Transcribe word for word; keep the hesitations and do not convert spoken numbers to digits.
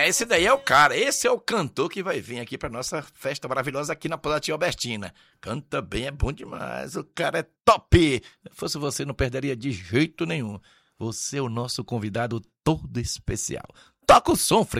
É, esse daí é o cara, esse é o cantor que vai vir aqui pra nossa festa maravilhosa aqui na Tia Albertina. Canta bem, é bom demais, o cara é top. Se fosse você, não perderia de jeito nenhum. Você é o nosso convidado todo especial. Toca o som, Frei.